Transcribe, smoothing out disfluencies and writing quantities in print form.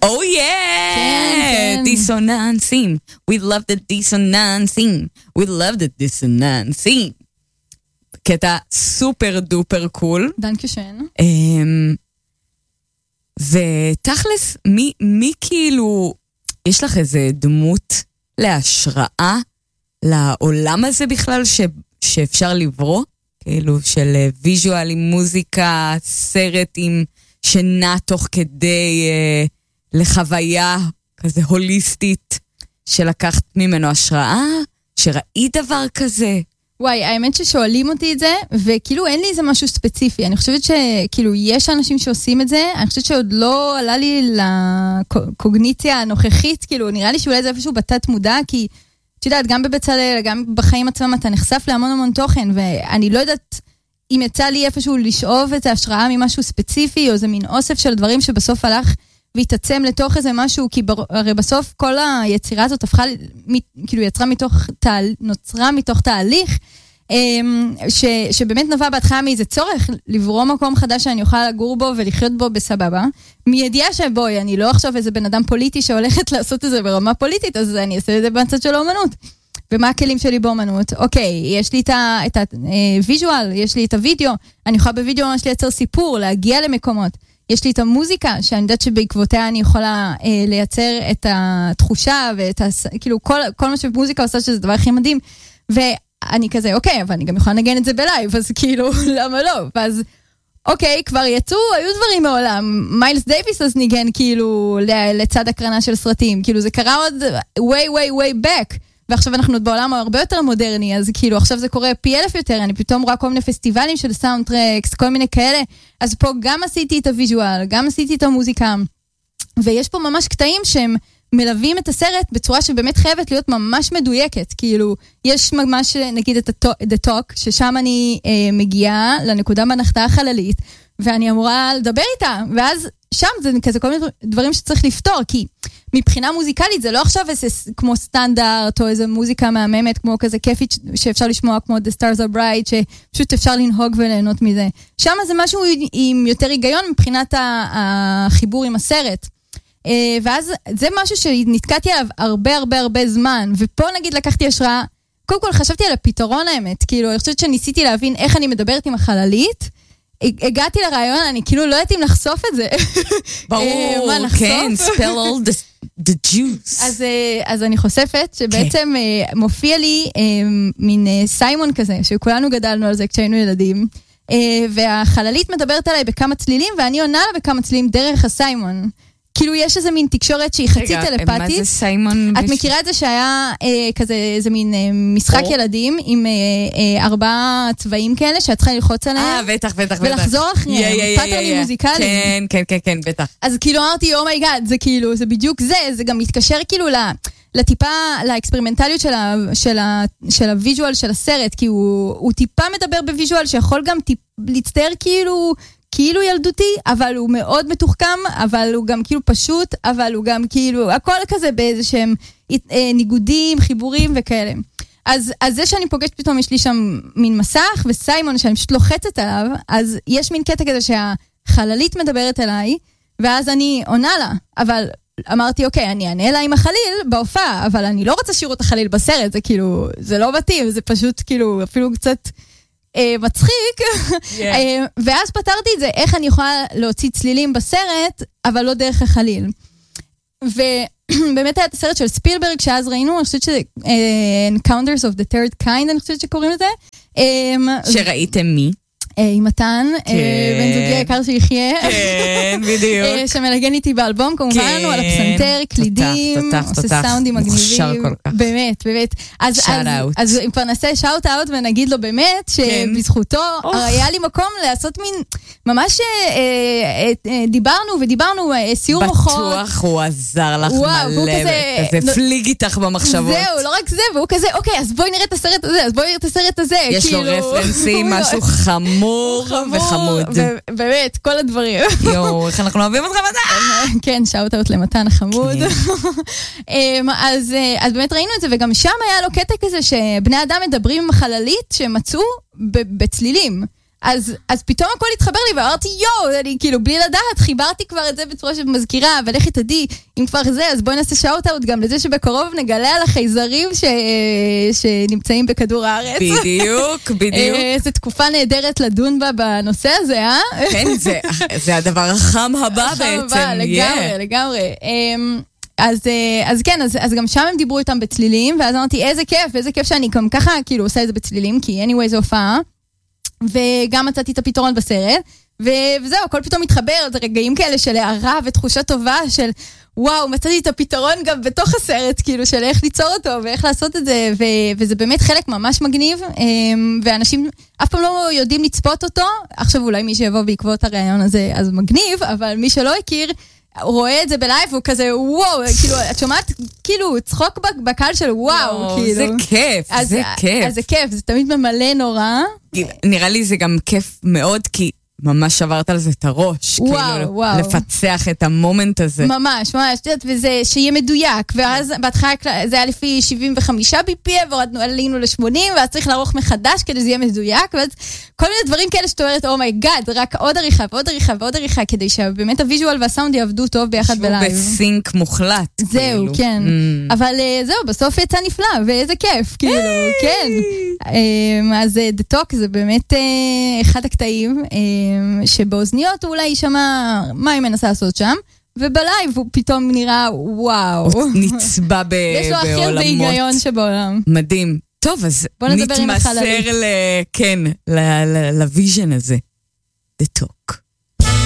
Oh yeah! דיסוננסים. We love the דיסוננסים. We love the דיסוננסים. קטע סופר דופר קול. דנקשן. ותכלס, מי כאילו, יש לך איזה דמות להשראה לעולם הזה בכלל שאפשר לברוא? כאילו של ויז'ואל עם מוזיקה, סרט עם שינה תוך כדי לחוויה כזה הוליסטית שלקחת ממנו השראה, שראית דבר כזה? וואי, האמת ששואלים אותי את זה, וכאילו אין לי איזה משהו ספציפי. אני חושבת שכאילו יש אנשים שעושים את זה, אני חושבת שעוד לא עלה לי לקוגניציה הנוכחית, כאילו נראה לי שאולי זה איפשהו בתת מודע, כי את יודעת, גם בבצלאל, גם בחיים עצמם אתה נחשף להמון המון תוכן, ואני לא יודעת אם יצא לי איפשהו לשאוב את ההשראה ממשהו ספציפי, או זה מין אוסף של דברים שבסוף הלך והתעצם לתוך איזה משהו, כי הרי בסוף כל היצירה הזאת הפכה, כאילו נוצרה מתוך תהליך, שבאמת נבע בהתחלה מאיזה צורך לברוא מקום חדש שאני אוכל לגור בו ולחיות בו בסבבה, מידיעה שבוי, אני לא עכשיו איזה בן אדם פוליטי שהולכת לעשות את זה ברמה פוליטית, אז אני אעשה את זה בצד של האומנות. ומה הכלים שלי באומנות? אוקיי, יש לי את הוויז'ואל, יש לי את הוידאו, אני יכולה בוידאו ממש לייצר סיפור, להגיע למקומות. יש לי את המוזיקה, שאני יודעת שבעקבותיה אני יכולה לייצר את התחושה, כאילו כל מה שמוזיקה עושה שזה דבר הכי מדהים, ואני כזה, אוקיי, אבל אני גם יכולה לנגן את זה בלייב, אז כאילו, למה לא? ואז, אוקיי, כבר יצאו, היו דברים מעולם, מיילס דייביס אז ניגן כאילו לצד הקרנה של סרטים, כאילו זה קרה עוד way back, ועכשיו אנחנו עוד בעולם הרבה יותר מודרני, אז כאילו עכשיו זה קורה פי 1000 יותר, אני פתאום רואה כל מיני פסטיבלים של סאונד טרקס, כל מיני כאלה, אז פה גם עשיתי את הוויז'ואל, גם עשיתי את המוזיקה, ויש פה ממש קטעים שהם מלווים את הסרט בצורה שבאמת חייבת להיות ממש מדויקת, כאילו יש ממש נגיד את The Talk, ששם אני מגיעה לנקודה בנחתה החללית, ואני אמורה לדבר איתה, ואז שם זה כזה כל מיני דברים שצריך לפתור, כי מבחינה מוזיקלית זה לא עכשיו איזה כמו סטנדרט, או איזה מוזיקה מהממת, כמו כזה כיפית שאפשר לשמוע, כמו The Stars Are Bright, שפשוט אפשר לנהוג וליהנות מזה. שם זה משהו עם יותר היגיון מבחינת החיבור עם הסרט. ואז זה משהו שנתקעתי עליו הרבה זמן, ופה נגיד לקחתי השראה, קודם כל חשבתי על הפתרון האמת, כאילו אני חושבת שניסיתי להבין איך אני מדברת עם החללית, הגעתי לרעיון, אני כאילו לא יודעת אם לחשוף את זה. ברור, כן, spill all the juice. אז אני חושפת שבעצם מופיע לי מין סיימון כזה, שכולנו גדלנו על זה כשהיינו ילדים, והחללית מדברת עליי בכמה צלילים, ואני עונה לה בכמה צלילים דרך הסיימון. כאילו יש איזה מין תקשורת שהיא חצי טלפתית. רגע, מה זה סיימון? את מכירה את זה שהיה כזה, איזה מין משחק ילדים עם 4 צבעים כאלה שאת צריכה ללחוץ עליהם. בטח. ולחזור אחריהם, פאטרנים מוזיקליים. כן, בטח. אז כאילו אמרתי, אומייגאד, זה כאילו, זה בדיוק זה גם מתקשר כאילו לטיפה, לאקספרימנטליות של הוויז'ואל של הסרט, כי הוא טיפה מדבר בוויז'ואל שיכול גם להצטער כאילו ילדותי, אבל הוא מאוד מתוחכם, אבל הוא גם כאילו פשוט, אבל הוא גם כאילו, הכל כזה באיזה שהם ניגודים, חיבורים וכאלה. אז זה שאני פוגשת פתאום, יש לי שם מין מסך, וסיימון שאני פשוט לוחצת עליו, אז יש מין קטע כזה שהחללית מדברת אליי, ואז אני עונה לה, אבל אמרתי, אוקיי, אני אענה לה עם החליל בהופעה, אבל אני לא רוצה שירות החליל בסרט, זה כאילו, זה לא מתאים, זה פשוט כאילו, אפילו קצת מצחיק, ואז פתרתי את זה, איך אני יכולה להוציא צלילים בסרט, אבל לא דרך החליל. ובאמת היה את הסרט של ספילברג, שאז ראינו, אני חושבת שזה Encounters of the Third Kind, אני חושבת שקוראים לזה. שראיתם מי? עם מתן, בן זוגי היקר שיחיה. כן, בדיוק. שמנגן איתי באלבום, כמובן, הוא על הפסנתר, קלידים, עושה סאונדים מגניבים. באמת. אז אם כבר נעשה שאוט אאוט ונגיד לו באמת, שבזכותו היה לי מקום לעשות מין, ממש דיברנו, סיור מוחות. בטוח הוא עזר לך מלא, כזה פליג איתך במחשבות. זהו, לא רק זה, והוא כזה, אוקיי, אז בואי נראה את הסרט הזה, יש לו רפרנסים, משהו חמור וחמוד. באמת, כל הדברים. יואו, איך אנחנו אוהבים אותך מתן? כן, שאוט-אוט למתן החמוד. אז באמת ראינו את זה, וגם שם היה לו קטע כזה שבני אדם מדברים עם החללית שמצאו בצלילים. אז פתאום הכל התחבר לי, ואמרתי, אני כאילו, בלי לדעת, חיברתי כבר את זה בצורה שמזכירה, אבל איך תדעי, אם כבר זה, אז בואי נעשה שאוט-אוט גם לזה שבקרוב נגלה על החייזרים שנמצאים בכדור הארץ. בדיוק. זו תקופה נהדרת לדון בה בנושא הזה, כן, זה הדבר החם הבא בעצם. לגמרי. אז כן, אז גם שם הם דיברו איתם בצלילים, ואז אמרתי, איזה כיף שאני גם ככה כאילו עושה את זה בצלילים, כי anyway זה הופעה, וגם מצאתי את הפתרון בסרט, וזהו, הכל פתאום מתחבר, זה רגעים כאלה של הערה ותחושה טובה של, וואו, מצאתי את הפתרון גם בתוך הסרט, כאילו של איך ליצור אותו ואיך לעשות את זה, וזה באמת חלק ממש מגניב, ואנשים אף פעם לא יודעים לצפות אותו, עכשיו אולי מי שיבוא בעקבות הרעיון הזה, אז מגניב, אבל מי שלא הכיר, רואה את זה בלייב, הוא כזה, וואו, כאילו, את שומעת, כאילו, צחוק בקהל של וואו, כאילו. זה כיף, זה כיף. אז זה כיף, זה תמיד ממלא נורא. נראה לי זה גם כיף מאוד, כי ממש שברת על זה את הראש. וואו. לפצח את המומנט הזה. ממש. וזה שיהיה מדויק, ואז בהתחלה זה היה לפי 75 BPM, ועלינו ל-80, ואז צריך לערוך מחדש כדי שזה יהיה מדויק, ואז כל מיני דברים כאלה שאת אומרת, אומייגאד, רק עוד עריכה ועוד עריכה ועוד עריכה, כדי שבאמת הוויז'ואל והסאונד יעבדו טוב ביחד בלייב. בסינק מוחלט. זהו, כן. אבל זהו, בסוף יצא נפלא, ואיזה כיף, כאילו, כן. אז The Talk זה באמת אחד הקטעים, שבאוזניות הוא אולי יישמע מה היא מנסה לעשות שם, ובלייב הוא פתאום נראה וואו. נצבע בעולמות. יש לו הכי בהיגיון שבעולם. מדהים. טוב, אז נתמסר לוויז'ן הזה. The Talk.